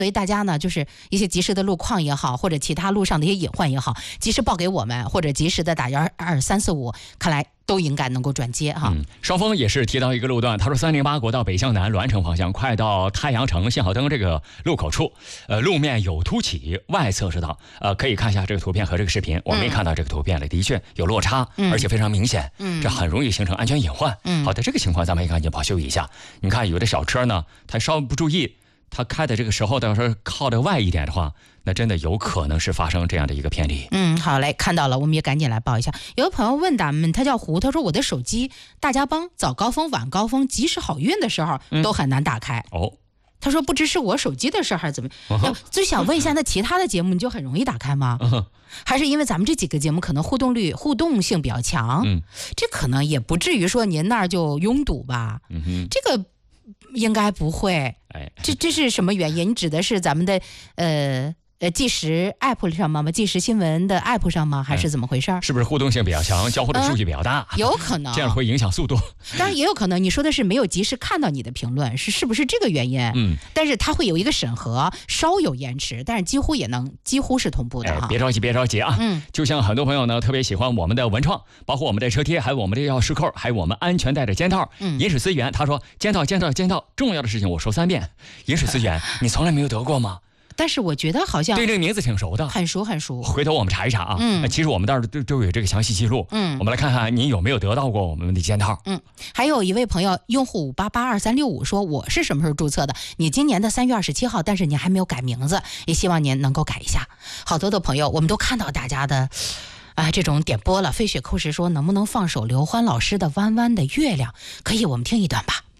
所以大家呢，就是一些及时的路况也好，或者其他路上的一些隐患也好，及时报给我们，或者及时的打12345，看来都应该能够转接哈。 双峰也是提到一个路段，他说308国道北向南栾城方向，快到太阳城信号灯这个路口处，路面有凸起，外侧是道，可以看一下这个图片和这个视频，我没看到这个图片了，的确有落差，而且非常明显，这很容易形成安全隐患。好的，这个情况咱们也赶紧保修一下。你看有的小车呢，他稍微不注意，他开的这个时候要是靠得外一点的话，那真的有可能是发生这样的一个偏离。 好嘞，看到了，我们也赶紧来报一下。有个朋友问咱们，他叫胡，他说我的手机大家帮早高峰、晚高峰、及时好运的时候都很难打开。他说不知是我手机的事还是怎么样，就想问一下，那其他的节目你就很容易打开吗？还是因为咱们这几个节目可能互动性比较强？这可能也不至于说您那儿就拥堵吧？这个应该不会。这是什么原因？你指的是咱们的即时 app 上吗？即时新闻的 app 上吗？还是怎么回事？ 是不是互动性比较强，交互的数据比较大？ 有可能， 这样会影响速度。 当然也有可能，你说的是没有及时看到你的评论，是不是这个原因？但是它会有一个审核，稍有延迟，但是几乎是同步的哈。 别着急啊！就像很多朋友呢特别喜欢我们的文创，包括我们的车贴，还有我们的钥匙扣，还有我们安全带的肩套。饮水思源他说肩套，重要的事情我说3遍。饮水思源，你从来没有得过吗？ 但是我觉得好像对这个名字挺熟的， 很熟。 回头我们查一查啊。其实我们倒是都有这个详细记录。我们来看看您有没有得到过我们的肩套。 还有一位朋友用户5882365说，我是什么时候注册的？你今年的3月27号，但是你还没有改名字，也希望您能够改一下。好多的朋友，我们都看到大家的这种点播了。飞雪扣石说，能不能放首刘欢老师的《弯弯的月亮》？可以，我们听一段吧。